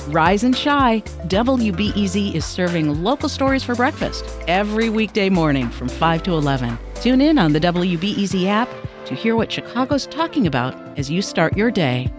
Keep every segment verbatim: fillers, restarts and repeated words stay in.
Rise and shine. W B E Z is serving local stories for breakfast every weekday morning from five to eleven. Tune in on the W B E Z app to hear what Chicago's talking about as you start your day.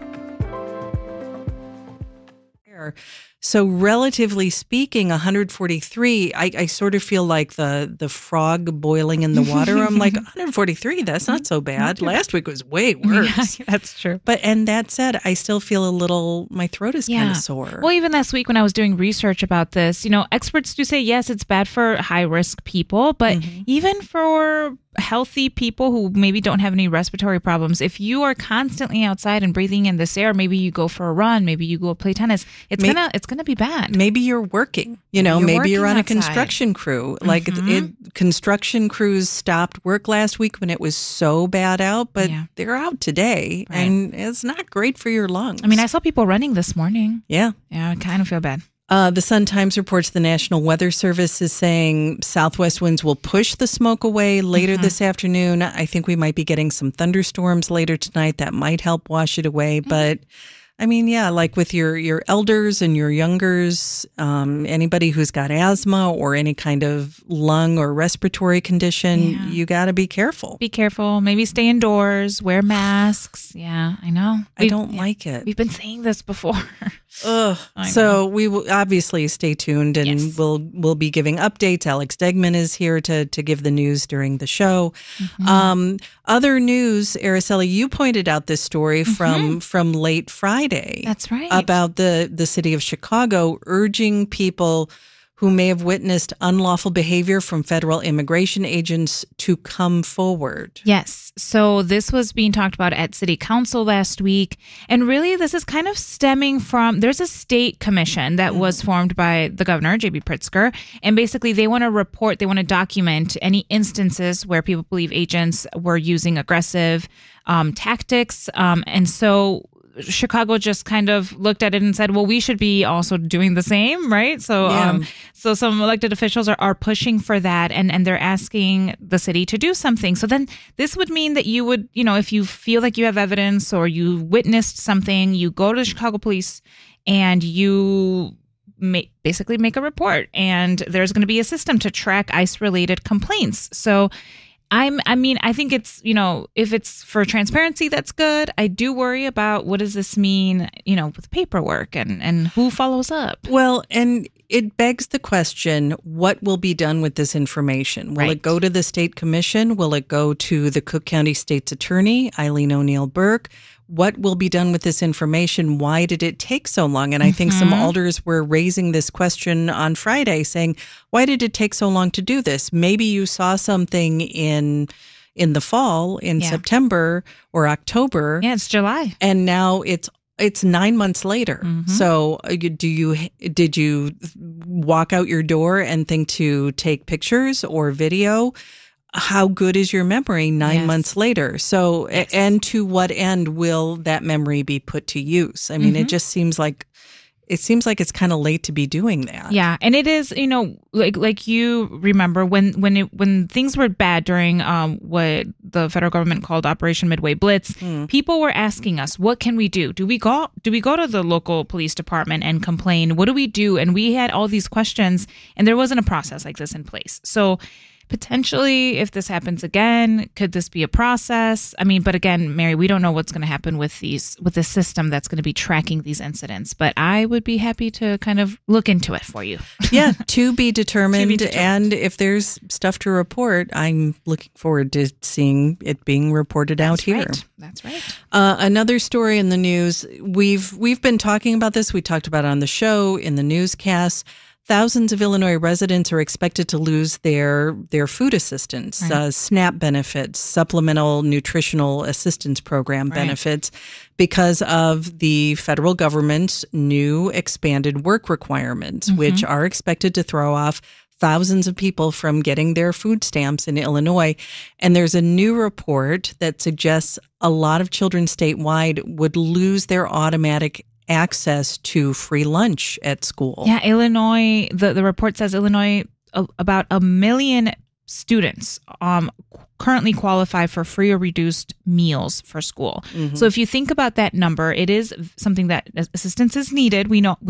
So relatively speaking, one hundred forty-three, I, I sort of feel like the the frog boiling in the water. I'm like, one hundred forty-three, that's not so bad. Last week was way worse. Yeah, that's true. But and that said, I still feel a little, my throat is Yeah. kind of sore. Well, even last week when I was doing research about this, you know, experts do say, yes, it's bad for high risk people, but Mm-hmm. even for healthy people who maybe don't have any respiratory problems, if you are constantly outside and breathing in this air, maybe you go for a run, maybe you go play tennis, it's May- gonna it's gonna be bad. Maybe you're working, you know, You're maybe you're working on a outside. construction crew. Like Mhm. it, construction crews stopped work last week when it was so bad out, but Yeah. they're out today Right. and it's not great for your lungs. I mean, I saw people running this morning. yeah. Yeah, I kind of feel bad. Uh, the Sun-Times reports the National Weather Service is saying southwest winds will push the smoke away later Mm-hmm. this afternoon. I think we might be getting some thunderstorms later tonight that might help wash it away. Mm-hmm. But I mean, yeah, like with your, your elders and your youngers, um, anybody who's got asthma or any kind of lung or respiratory condition, Yeah. you got to be careful. Be careful. Maybe stay indoors. Wear masks. Yeah, I know. I We've- don't yeah, like it. We've been saying this before. Ugh. I So we will obviously stay tuned, and Yes. we'll we'll be giving updates. Alex Degman is here to to give the news during the show. Mm-hmm. Um, other news, Araceli, you pointed out this story Mm-hmm. from from late Friday. That's right. About the the city of Chicago urging people who may have witnessed unlawful behavior from federal immigration agents to come forward. Yes. So this was being talked about at City Council last week. And really, this is kind of stemming from there's a state commission that was formed by the governor, J B Pritzker. And basically, they want to report, they want to document any instances where people believe agents were using aggressive um, tactics. Um, and so Chicago just kind of looked at it and said, well, we should be also doing the same, right? So Yeah. um, so some elected officials are, are pushing for that, and, and they're asking the city to do something. So then this would mean that you would, you know, if you feel like you have evidence or you witnessed something, you go to the Chicago police and you ma- basically make a report, and there's going to be a system to track ICE-related complaints. So I'm, I mean, I think it's, you know, if it's for transparency, that's good. I do worry about what does this mean, you know, with paperwork and, and who follows up. Well, and it begs the question, what will be done with this information? Will Right. it go to the state commission? Will it go to the Cook County State's Attorney, Eileen O'Neill Burke? What will be done with this information? Why did it take so long? And I think some alders were raising this question on Friday, saying, why did it take so long to do this? Maybe you saw something in in the fall, in Yeah. September or October, Yeah, it's July. and now it's it's nine months later. So uh, you- do you did you walk out your door and think to take pictures or video? How good is your memory nine Yes. months later? So, a- and to what end will that memory be put to use? I mean, it just seems like it seems like it's kind of late to be doing that. Yeah, and it is, you know, like like you remember when when it, when things were bad during um what the federal government called Operation Midway Blitz, people were asking us, what can we do? Do we go do we go to the local police department and complain? What do we do? And we had all these questions, and there wasn't a process like this in place. So potentially, if this happens again, could this be a process? I mean, but again, Mary, we don't know what's going to happen with these with this system that's going to be tracking these incidents. But I would be happy to kind of look into it for you. Yeah, to be determined. To be determined. And if there's stuff to report, I'm looking forward to seeing it being reported out That's here. right. That's right. Uh, another story in the news. We've we've been talking about this. We talked about it on the show, in the newscast. Thousands of Illinois residents are expected to lose their their food assistance, Right. uh, SNAP benefits, Supplemental Nutritional Assistance Program Right. benefits, because of the federal government's new expanded work requirements, Mm-hmm. which are expected to throw off thousands of people from getting their food stamps in Illinois. And there's a new report that suggests a lot of children statewide would lose their automatic access to free lunch at school. Yeah, Illinois, the, the report says Illinois, a, about a million students um, currently qualify for free or reduced meals for school. So if you think about that number, it is something that assistance is needed. We know